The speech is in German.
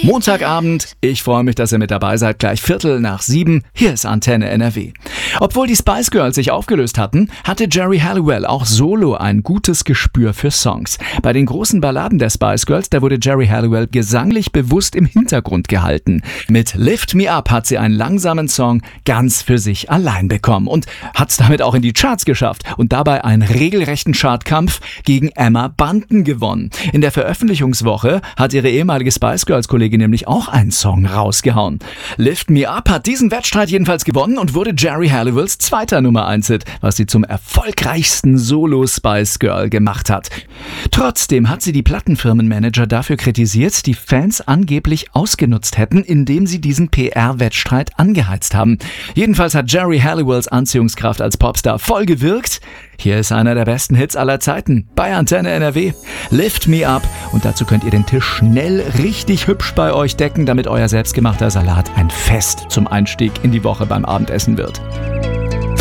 Montagabend, ich freue mich, dass ihr mit dabei seid, gleich 6:15. Hier ist Antenne NRW. Obwohl die Spice Girls sich aufgelöst hatten, hatte Geri Halliwell auch solo ein gutes Gespür für Songs. Bei den großen Balladen der Spice Girls, da wurde Geri Halliwell gesanglich bewusst im Hintergrund gehalten. Mit Lift Me Up hat sie einen langsamen Song ganz für sich allein bekommen und hat's damit auch in die Charts geschafft und dabei einen regelrechten Chartkampf gegen Emma Bunton gewonnen. In der Veröffentlichungswoche hat ihre ehemalige Spice Girls Kollegin nämlich auch einen Song rausgehauen. Lift Me Up hat diesen Wettstreit jedenfalls gewonnen und wurde Geri Halliwells zweiter Nummer-1-Hit, was sie zum erfolgreichsten Solo-Spice Girl gemacht hat. Trotzdem hat sie die Plattenfirmenmanager dafür kritisiert, die Fans angeblich ausgenutzt hätten, indem sie diesen PR-Wettstreit angeheizt haben. Jedenfalls hat Geri Halliwells Anziehungskraft als Popstar voll gewirkt. Hier ist einer der besten Hits aller Zeiten bei Antenne NRW. Lift Me Up. Und dazu könnt ihr den Tisch schnell richtig hübsch bei euch decken, damit euer selbstgemachter Salat ein Fest zum Einstieg in die Woche beim Abendessen wird.